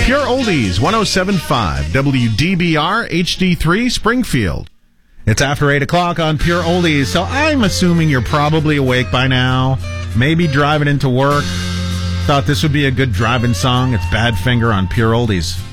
Pure Oldies, 107.5, WDBR HD3 Springfield. It's after 8 o'clock on Pure Oldies, so I'm assuming you're probably awake by now, maybe driving into work. Thought this would be a good driving song. It's Badfinger on Pure Oldies.